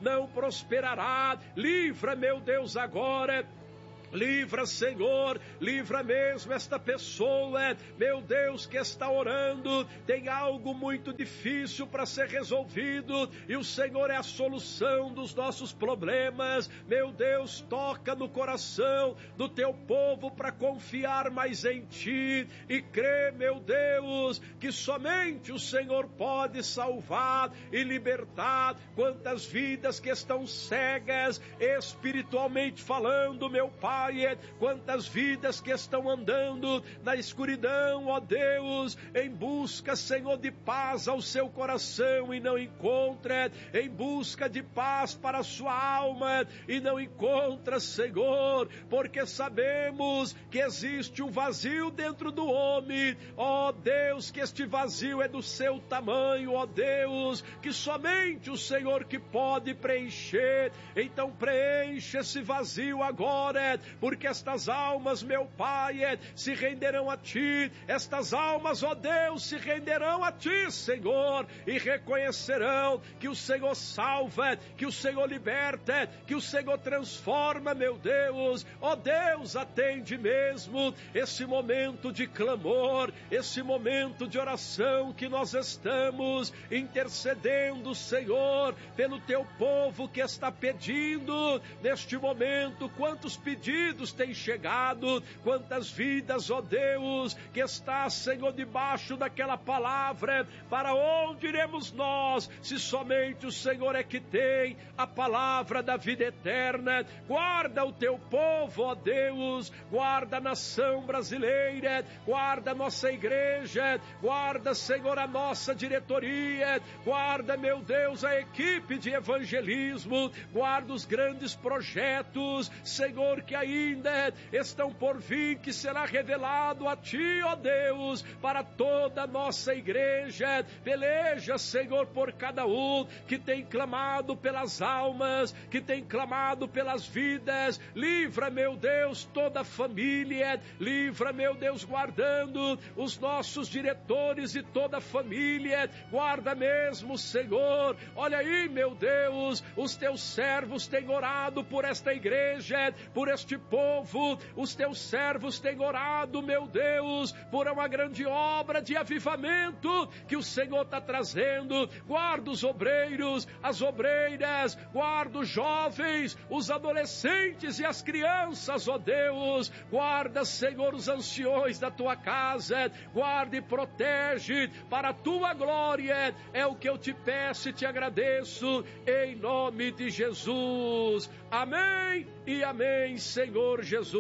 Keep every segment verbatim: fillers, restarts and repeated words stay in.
não prosperará. Livra, meu Deus, agora. Livra, Senhor, livra mesmo esta pessoa, meu Deus, que está orando, tem algo muito difícil para ser resolvido, e o Senhor é a solução dos nossos problemas. Meu Deus, toca no coração do teu povo para confiar mais em Ti, e crê, meu Deus, que somente o Senhor pode salvar e libertar. Quantas vidas que estão cegas, espiritualmente falando, meu Pai, quantas vidas que estão andando na escuridão, ó Deus, em busca, Senhor, de paz ao seu coração e não encontra, em busca de paz para a sua alma e não encontra, Senhor, porque sabemos que existe um vazio dentro do homem, ó Deus, que este vazio é do seu tamanho, ó Deus, que somente o Senhor que pode preencher. Então preenche esse vazio agora, porque estas almas, meu Pai, se renderão a Ti, estas almas, ó Deus, se renderão a Ti, Senhor, e reconhecerão que o Senhor salva, que o Senhor liberta, que o Senhor transforma, meu Deus. Ó Deus, atende mesmo esse momento de clamor, esse momento de oração que nós estamos intercedendo, Senhor, pelo Teu povo que está pedindo neste momento. Quantos pedidos tem chegado, quantas vidas, ó Deus, que está, Senhor, debaixo daquela palavra. Para onde iremos nós, se somente o Senhor é que tem a palavra da vida eterna? Guarda o teu povo, ó Deus, guarda a nação brasileira, guarda a nossa igreja, guarda, Senhor, a nossa diretoria, guarda, meu Deus, a equipe de evangelismo, guarda os grandes projetos, Senhor, que ainda estão por vir, que será revelado a Ti, ó Deus, para toda a nossa igreja. Peleja, Senhor, por cada um que tem clamado pelas almas, que tem clamado pelas vidas. Livra, meu Deus, toda a família, livra, meu Deus, guardando os nossos diretores e toda a família, guarda mesmo, Senhor. Olha aí, meu Deus, os Teus servos têm orado por esta igreja, por este povo, os Teus servos têm orado, meu Deus, por uma grande obra de avivamento que o Senhor está trazendo. Guarda os obreiros, as obreiras, guarda os jovens, os adolescentes e as crianças, ó Deus. Guarda, Senhor, os anciões da Tua casa, guarda e protege para a Tua glória. É o que eu te peço e te agradeço, em nome de Jesus. Amém e amém, Senhor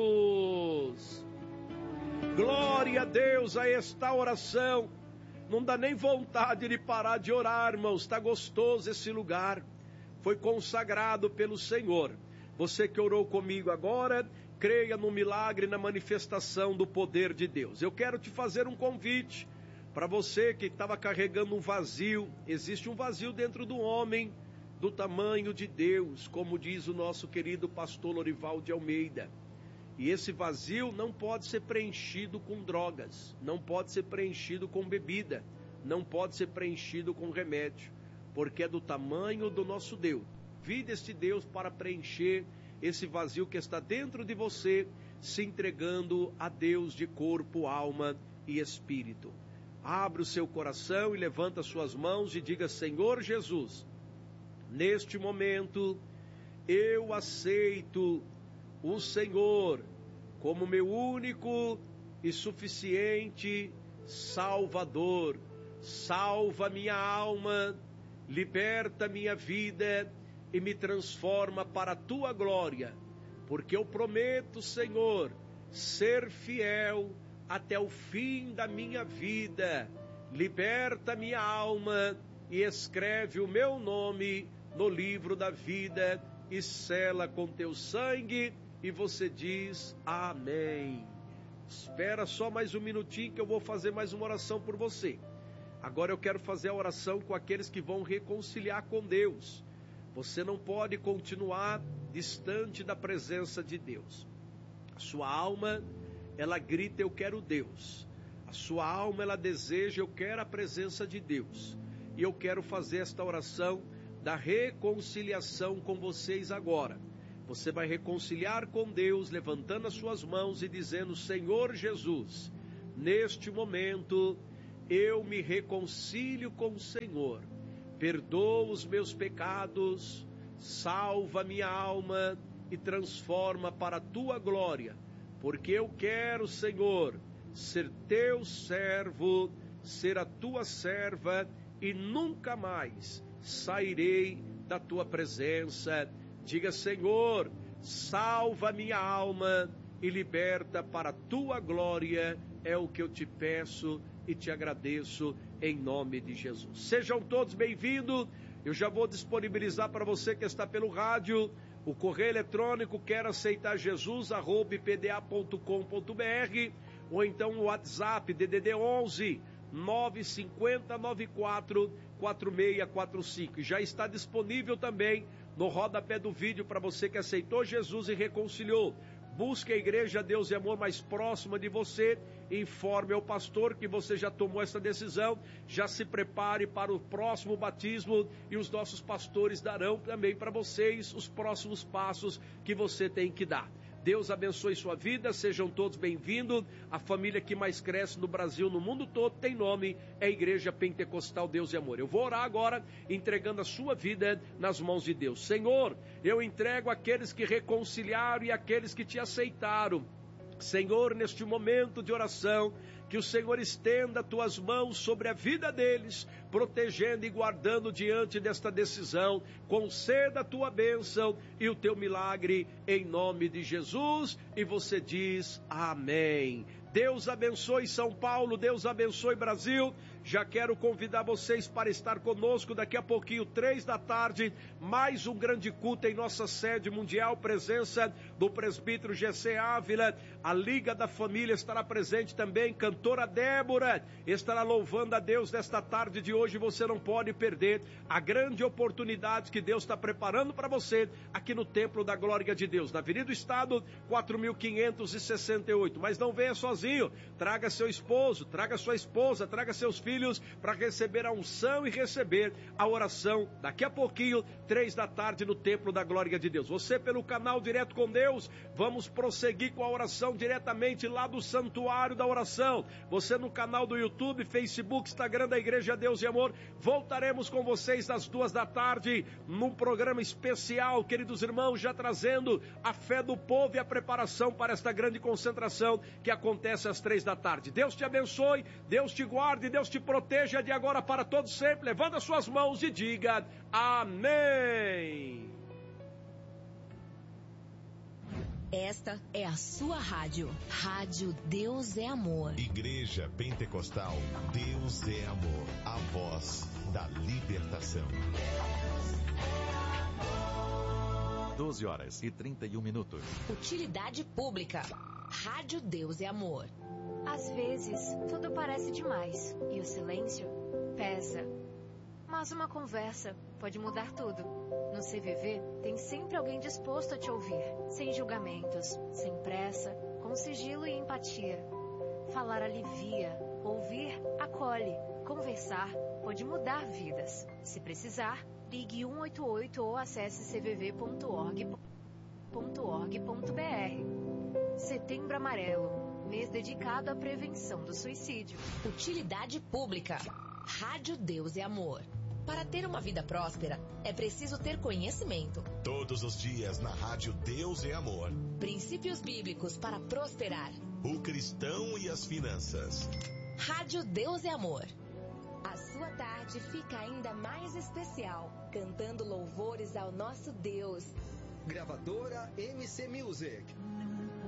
Jesus. Glória a Deus a esta oração. Não dá nem vontade de parar de orar, irmãos. Está gostoso esse lugar. Foi consagrado pelo Senhor. Você que orou comigo agora, creia no milagre, na manifestação do poder de Deus. Eu quero te fazer um convite para você que estava carregando um vazio. Existe um vazio dentro do homem, do tamanho de Deus, como diz o nosso querido pastor Lorival de Almeida. E esse vazio não pode ser preenchido com drogas, não pode ser preenchido com bebida, não pode ser preenchido com remédio, porque é do tamanho do nosso Deus. Vide este Deus para preencher esse vazio que está dentro de você, se entregando a Deus de corpo, alma e espírito. Abre o seu coração e levanta suas mãos e diga: Senhor Jesus, neste momento eu aceito o Senhor como meu único e suficiente Salvador. Salva minha alma, liberta minha vida e me transforma para a Tua glória, porque eu prometo, Senhor, ser fiel até o fim da minha vida. Liberta minha alma e escreve o meu nome no livro da vida e sela com Teu sangue. E você diz amém. Espera só mais um minutinho que eu vou fazer mais uma oração por você. Agora eu quero fazer a oração com aqueles que vão reconciliar com Deus. Você não pode continuar distante da presença de Deus. A sua alma, ela grita: eu quero Deus. A sua alma, ela deseja: eu quero a presença de Deus. E eu quero fazer esta oração da reconciliação com vocês agora. Você vai reconciliar com Deus, levantando as suas mãos e dizendo: Senhor Jesus, neste momento eu me reconcilio com o Senhor. Perdoa os meus pecados, salva minha alma e transforma para a tua glória. Porque eu quero, Senhor, ser teu servo, ser a tua serva e nunca mais sairei da tua presença. Diga: Senhor, salva minha alma e liberta para a tua glória. É o que eu te peço e te agradeço em nome de Jesus. Sejam todos bem-vindos. Eu já vou disponibilizar para você que está pelo rádio o correio eletrônico quer aceitar Jesus arroba i p d a ponto com ponto b r ou então o WhatsApp D D D onze nove cinco zero nove quatro quatro seis quatro cinco. Já está disponível também no rodapé do vídeo para você que aceitou Jesus e reconciliou. Busque a Igreja Deus e Amor mais próxima de você, informe ao pastor que você já tomou essa decisão, já se prepare para o próximo batismo e os nossos pastores darão também para vocês os próximos passos que você tem que dar. Deus abençoe sua vida, sejam todos bem-vindos. A família que mais cresce no Brasil, no mundo todo, tem nome, é a Igreja Pentecostal Deus e Amor. Eu vou orar agora, entregando a sua vida nas mãos de Deus. Senhor, eu entrego aqueles que reconciliaram e aqueles que te aceitaram. Senhor, neste momento de oração, que o Senhor estenda tuas mãos sobre a vida deles, protegendo e guardando diante desta decisão. Conceda a tua bênção e o teu milagre em nome de Jesus. E você diz amém. Deus abençoe São Paulo, Deus abençoe Brasil. Já quero convidar vocês para estar conosco daqui a pouquinho, três da tarde, mais um grande culto em nossa sede mundial, presença do presbítero G C Ávila. A Liga da Família estará presente também, cantora Débora estará louvando a Deus nesta tarde de hoje. Você não pode perder a grande oportunidade que Deus está preparando para você aqui no Templo da Glória de Deus, na Avenida do Estado, quatro mil quinhentos e sessenta e oito. Mas não venha sozinho, traga seu esposo, traga sua esposa, traga seus filhos para receber a unção e receber a oração daqui a pouquinho, três da tarde no Templo da Glória de Deus. Você pelo canal Direto com Deus, vamos prosseguir com a oração diretamente lá do Santuário da Oração. Você no canal do YouTube, Facebook, Instagram da Igreja Deus e Amor. Voltaremos com vocês às duas da tarde num programa especial, queridos irmãos, já trazendo a fé do povo e a preparação para esta grande concentração que acontece às três da tarde. Deus te abençoe, Deus te guarde, Deus te proteja de agora para todos sempre. Levanta as suas mãos e diga amém. Esta é a sua rádio. Rádio Deus é Amor. Igreja Pentecostal Deus é Amor. A voz da libertação. doze horas e trinta e um minutos. Utilidade pública. Rádio Deus é Amor. Às vezes, tudo parece demais e o silêncio pesa. Mas uma conversa pode mudar tudo. No C V V, tem sempre alguém disposto a te ouvir, sem julgamentos, sem pressa, com sigilo e empatia. Falar alivia, ouvir acolhe, conversar pode mudar vidas. Se precisar, ligue um oito oito ou acesse c v v ponto org ponto b r. Setembro Amarelo. Mês dedicado à prevenção do suicídio. Utilidade pública. Rádio Deus é Amor. Para ter uma vida próspera, é preciso ter conhecimento. Todos os dias na Rádio Deus é Amor. Princípios bíblicos para prosperar. O cristão e as finanças. Rádio Deus é Amor. A sua tarde fica ainda mais especial, cantando louvores ao nosso Deus. Gravadora M C Music.